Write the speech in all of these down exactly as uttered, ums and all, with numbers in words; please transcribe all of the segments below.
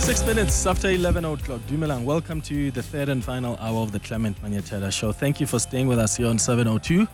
Six minutes after eleven o'clock. Dumelang, welcome to the third and final hour of the Clement Manyatela Show. Thank you for staying with us here on seven oh two.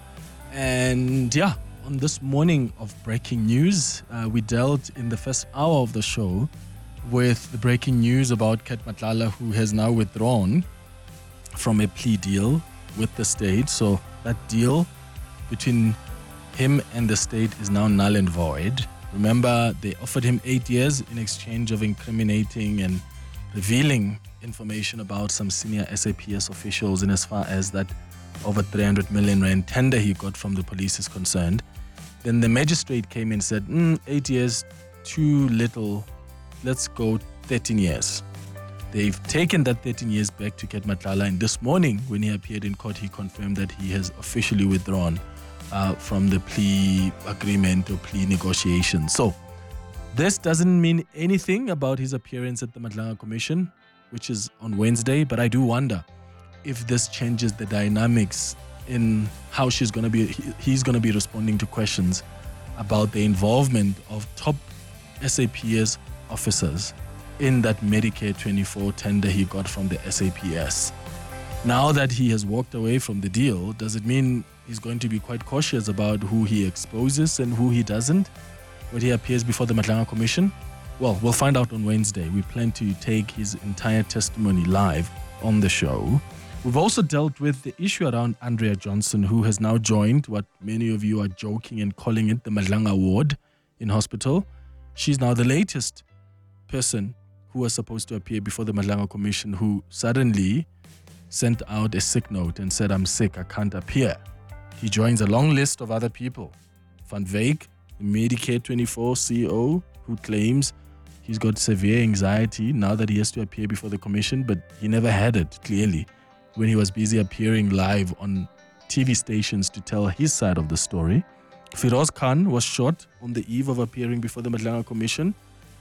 And yeah, on this morning of breaking news, uh, we dealt in the first hour of the show with the breaking news about Ket Matlala, who has now withdrawn from a plea deal with the state. So that deal between him and the state is now null and void. Remember, they offered him eight years in exchange of incriminating and revealing information about some senior S A P S officials in as far as that over three hundred million rand tender he got from the police is concerned. Then the magistrate came and said, mm, eight years, too little, let's go thirteen years. They've taken that thirteen years back to Ket Matlala, and this morning when he appeared in court, he confirmed that he has officially withdrawn Uh, from the plea agreement or plea negotiation. So this doesn't mean anything about his appearance at the Madlanga Commission, which is on Wednesday, but I do wonder if this changes the dynamics in how she's going to be, he, he's going to be responding to questions about the involvement of top S A P S officers in that Medicare twenty-four tender he got from the S A P S. Now that he has walked away from the deal, does it mean he's going to be quite cautious about who he exposes and who he doesn't when he appears before the Madlanga Commission? Well, we'll find out on Wednesday. We plan to take his entire testimony live on the show. We've also dealt with the issue around Andrea Johnson, who has now joined what many of you are joking and calling it the Madlanga ward in hospital. She's now the latest person who was supposed to appear before the Madlanga Commission, who suddenly sent out a sick note and said, I'm sick, I can't appear. He joins a long list of other people. Van Wyk, the Medicare twenty-four C E O, who claims he's got severe anxiety now that he has to appear before the commission, but he never had it, clearly, when he was busy appearing live on T V stations to tell his side of the story. Firoz Khan was shot on the eve of appearing before the Madlanga Commission.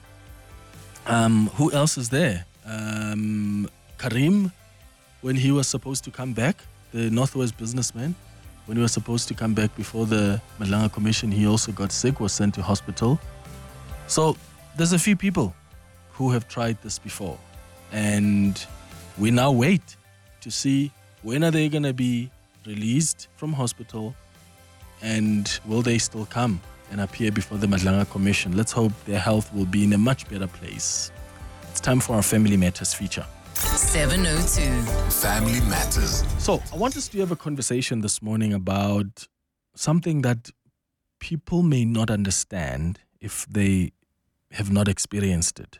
Um, who else is there? Um, Karim, when he was supposed to come back, the Northwest businessman, when he was supposed to come back before the Madlanga Commission, he also got sick, was sent to hospital. So there's a few people who have tried this before. And we now wait to see when are they going to be released from hospital and will they still come and appear before the Madlanga Commission. Let's hope their health will be in a much better place. It's time for our Family Matters feature. seven oh two. Family Matters. So I want us to have a conversation this morning about something that people may not understand if they have not experienced it.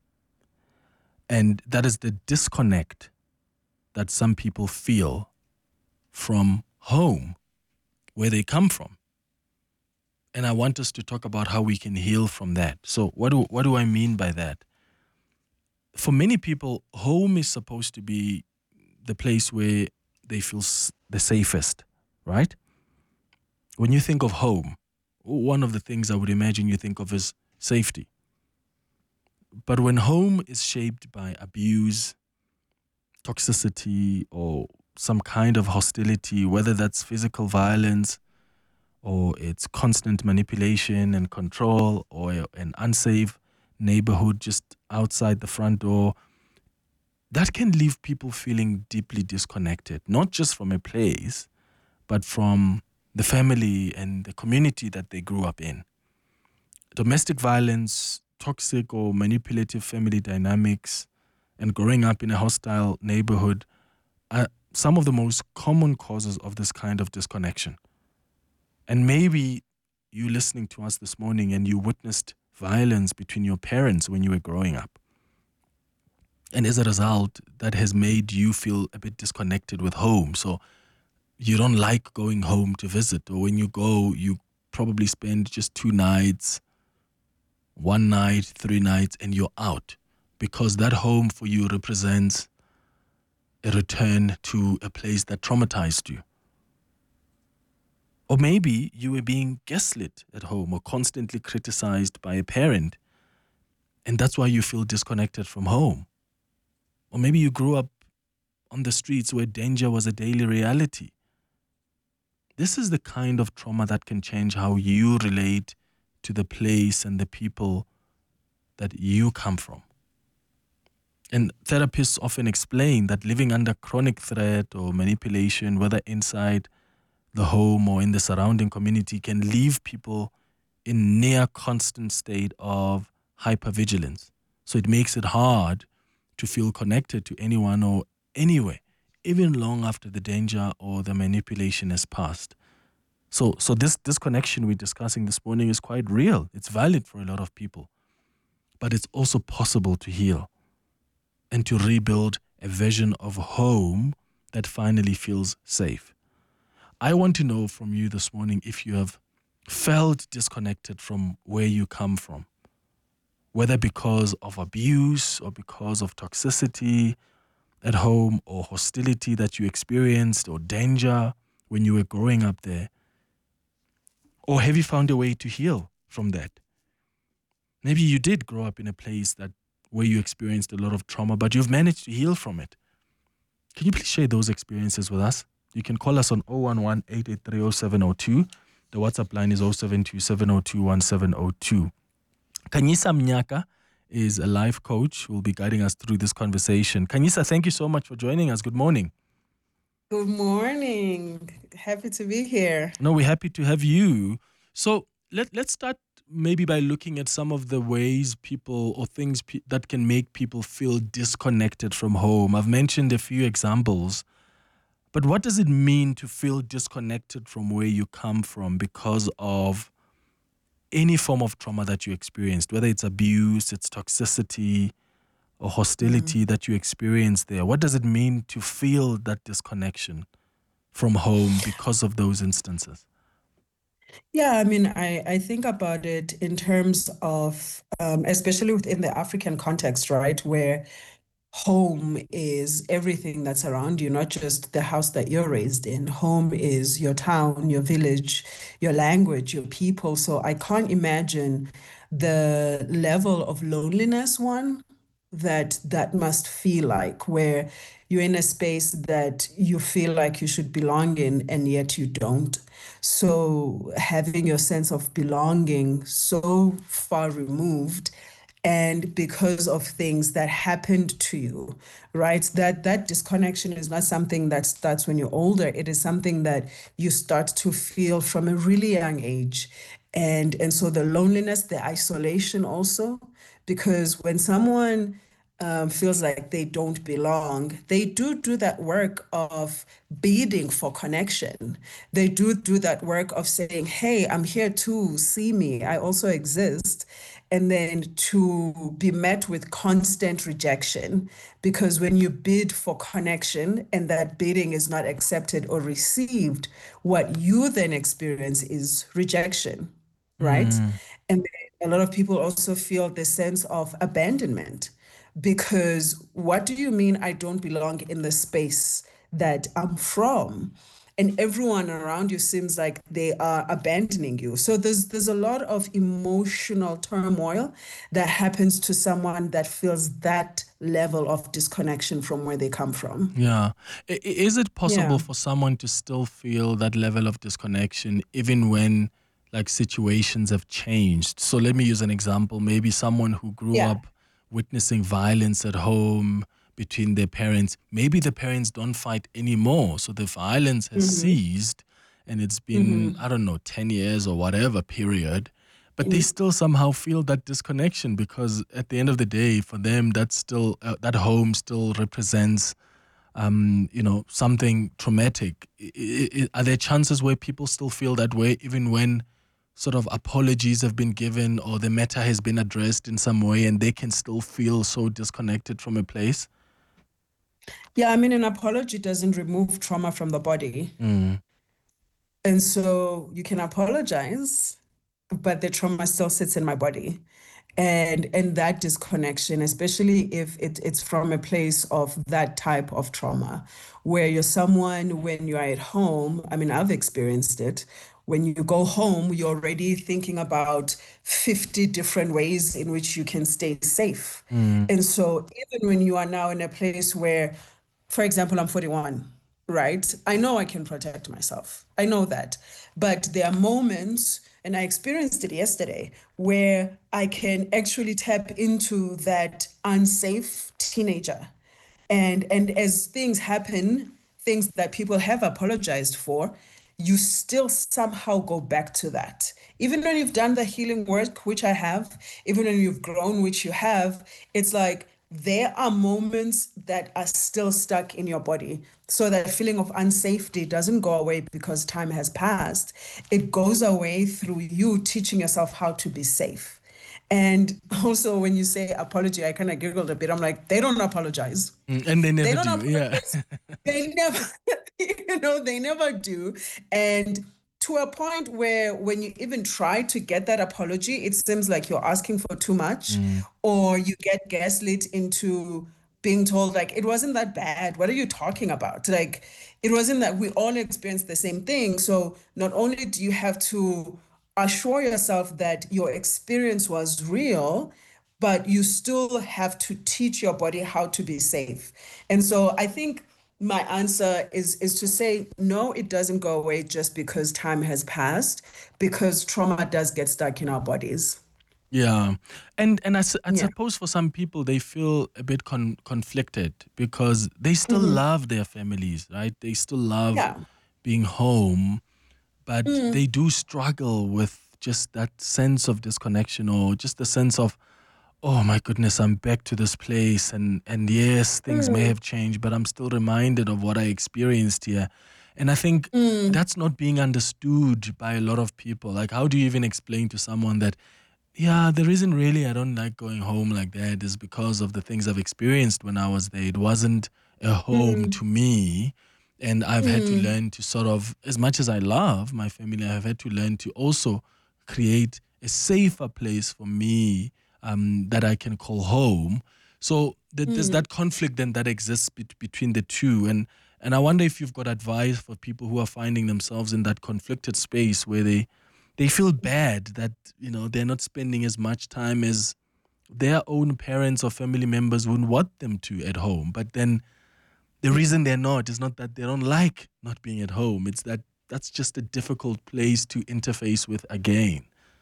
And that is the disconnect that some people feel from home, where they come from. And I want us to talk about how we can heal from that. So what do, what do I mean by that? For many people, home is supposed to be the place where they feel the safest, right? When you think of home, one of the things I would imagine you think of is safety. But when home is shaped by abuse, toxicity, or some kind of hostility, whether that's physical violence or it's constant manipulation and control or an unsafe neighborhood just outside the front door, that can leave people feeling deeply disconnected, not just from a place, but from the family and the community that they grew up in. Domestic violence, toxic or manipulative family dynamics, and growing up in a hostile neighborhood are some of the most common causes of this kind of disconnection. And maybe you listening to us this morning and you witnessed violence between your parents when you were growing up. And as a result, that has made you feel a bit disconnected with home. So you don't like going home to visit, or when you go, you probably spend just two nights, one night, three nights, and you're out, because that home for you represents a return to a place that traumatized you. Or maybe you were being gaslit at home or constantly criticized by a parent, and that's why you feel disconnected from home. Or maybe you grew up on the streets where danger was a daily reality. This is the kind of trauma that can change how you relate to the place and the people that you come from. And therapists often explain that living under chronic threat or manipulation, whether inside the home or in the surrounding community, can leave people in near constant state of hypervigilance. So it makes it hard to feel connected to anyone or anywhere, even long after the danger or the manipulation has passed. So, so this, this connection we're discussing this morning is quite real. It's valid for a lot of people. But it's also possible to heal and to rebuild a version of home that finally feels safe. I want to know from you this morning if you have felt disconnected from where you come from, whether because of abuse or because of toxicity at home or hostility that you experienced or danger when you were growing up there. Or have you found a way to heal from that? Maybe you did grow up in a place that where you experienced a lot of trauma, but you've managed to heal from it. Can you please share those experiences with us? You can call us on zero one one, eight eight three, zero seven zero two. The WhatsApp line is zero seven two, seven zero two, one seven zero two. Kanyisa Mnyaka is a life coach who will be guiding us through this conversation. Kanyisa, thank you so much for joining us. Good morning. Good morning. Happy to be here. No, we're happy to have you. So let, let's start maybe by looking at some of the ways people or things pe- that can make people feel disconnected from home. I've mentioned a few examples, but what does it mean to feel disconnected from where you come from because of any form of trauma that you experienced, whether it's abuse, it's toxicity, or hostility mm-hmm. that you experienced there? What does it mean to feel that disconnection from home because of those instances? Yeah, I mean, I, I think about it in terms of, um, especially within the African context, right, where home is everything that's around you, not just the house that you're raised in. Home is your town, your village, your language, your people. So I can't imagine the level of loneliness, one, that that must feel like, where you're in a space that you feel like you should belong in and yet you don't. So having your sense of belonging so far removed, and because of things that happened to you, right? That that disconnection is not something that starts when you're older. It is something that you start to feel from a really young age. And, and so the loneliness, the isolation also, because when someone um, feels like they don't belong, they do do that work of bidding for connection. They do do that work of saying, hey, I'm here too, see me, I also exist. And then to be met with constant rejection, because when you bid for connection and that bidding is not accepted or received, what you then experience is rejection, right? Mm. And a lot of people also feel the sense of abandonment, because what do you mean I don't belong in the space that I'm from? And everyone around you seems like they are abandoning you. So there's there's a lot of emotional turmoil that happens to someone that feels that level of disconnection from where they come from. Yeah. I- Is it possible Yeah. for someone to still feel that level of disconnection even when like situations have changed? So let me use an example. Maybe someone who grew Yeah. up witnessing violence at home between their parents, maybe the parents don't fight anymore. So the violence has Mm-hmm. ceased and it's been, Mm-hmm. I don't know, ten years or whatever period, but they still somehow feel that disconnection because at the end of the day, for them, that's still, uh, that home still represents, um, you know, something traumatic. I- I- are there chances where people still feel that way even when sort of apologies have been given or the matter has been addressed in some way and they can still feel so disconnected from a place? Yeah, I mean, an apology doesn't remove trauma from the body. Mm. And so you can apologize, but the trauma still sits in my body. And and that disconnection, especially if it, it's from a place of that type of trauma, where you're someone when you're at home, I mean, I've experienced it. When you go home, you're already thinking about fifty different ways in which you can stay safe. Mm. And so even when you are now in a place where, for example, I'm forty-one, right? I know I can protect myself. I know that. But there are moments, and I experienced it yesterday, where I can actually tap into that unsafety teenager. And and as things happen, things that people have apologized for, you still somehow go back to that. Even when you've done the healing work, which I have, even when you've grown, which you have, it's like there are moments that are still stuck in your body. So that feeling of unsafety doesn't go away because time has passed. It goes away through you teaching yourself how to be safe. And also, when you say apology, I kind of giggled a bit. I'm like, they don't apologize. Mm, and they never They don't do. Yeah. apologize. They never, you know, they never do. And to a point where when you even try to get that apology, it seems like you're asking for too much, or you get gaslit into being told, like, it wasn't that bad. What are you talking about? Like, it wasn't that we all experienced the same thing. So not only do you have to assure yourself that your experience was real, but you still have to teach your body how to be safe. And so I think my answer is is to say no, it doesn't go away just because time has passed, because trauma does get stuck in our bodies. Yeah, and and I, su- I Yeah. suppose for some people they feel a bit con- conflicted because they still Mhm. love their families, right? They still love Yeah. being home, but Mm. they do struggle with just that sense of disconnection or just the sense of, oh my goodness, I'm back to this place, and and yes, things may Mm. have changed, but I'm still reminded of what I experienced here. And I think Mm. that's not being understood by a lot of people. Like, how do you even explain to someone that, yeah, the reason really I don't like going home like that is because of the things I've experienced when I was there. It wasn't a home Mm. to me. And I've had to Mm. learn to sort of, as much as I love my family, I've had to learn to also create a safer place for me, um, that I can call home. So th- there's Mm. that conflict then that exists bet between the two. And and I wonder if you've got advice for people who are finding themselves in that conflicted space where they they feel bad that, you know, they're not spending as much time as their own parents or family members would want them to at home. But then the reason they're not is not that they don't like not being at home. It's that that's just a difficult place to interface with again.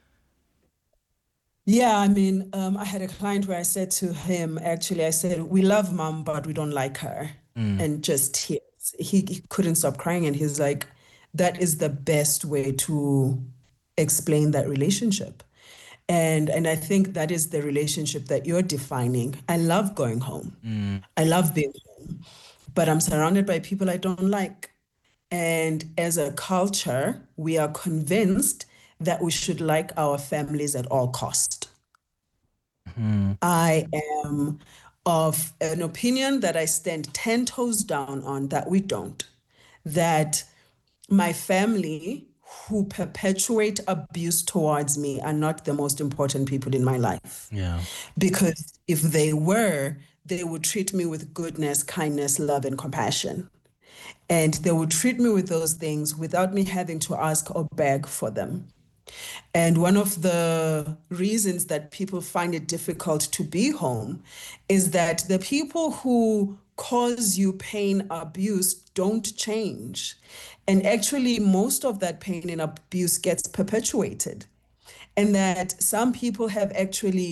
Yeah, I mean, um, I had a client where I said to him, actually, I said, we love mom, but we don't like her. Mm, And just tears. He, he couldn't stop crying. And he's like, that is the best way to explain that relationship. And and I think that is the relationship that you're defining. I love going home. mm, I love being home, but I'm surrounded by people I don't like. And as a culture, we are convinced that we should like our families at all cost. mm, I am of an opinion that I stand ten toes down on that we don't. That my family who perpetuate abuse towards me are not the most important people in my life. yeah. Because if they were, they would treat me with goodness, kindness, love, and compassion. And they would treat me with those things without me having to ask or beg for them. And one of the reasons that people find it difficult to be home is that the people who cause you pain, abuse, don't change. And actually, most of that pain and abuse gets perpetuated. And that some people have actually